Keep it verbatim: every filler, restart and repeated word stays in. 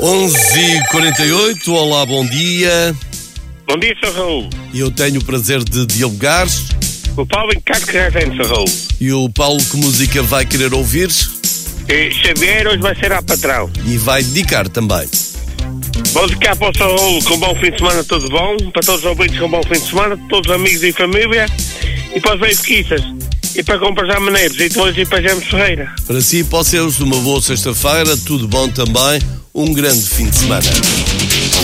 onze e quarenta e oito, olá, bom dia. Bom dia, senhor Raul. Eu tenho o prazer de dialogar. O Paulo em Caco Carrasente, senhor Raul. E o Paulo, que música vai querer ouvir? E Xavier hoje vai ser a patrão. E vai dedicar também. Vou dedicar para o senhor Raul com um bom fim de semana, tudo bom. Para todos os ouvintes com um bom fim de semana, para todos os amigos e família. E para os beisquistas. E para comprar já maneiros. E depois ir para James Ferreira. Para si, para os seus, uma boa sexta-feira, tudo bom também. Um grande fim de semana.